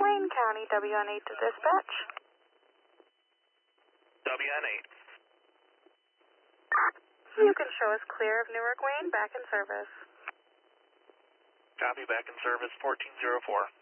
Wayne County, WN8 to dispatch. WN8. You can show us clear of Newark Wayne, back in service. Copy, back in service, 1404.